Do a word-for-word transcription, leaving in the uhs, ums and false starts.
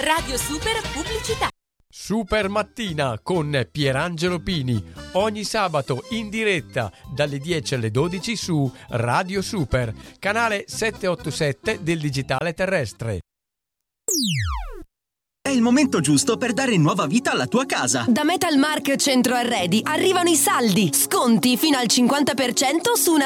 Radio Super Pubblicità. Super Mattina con Pierangelo Pini, ogni sabato in diretta dalle dieci alle dodici su Radio Super, canale settecentottantasette del digitale terrestre. È il momento giusto per dare nuova vita alla tua casa. Da Metalmark Centro Arredi arrivano i saldi, sconti fino al cinquanta per cento su una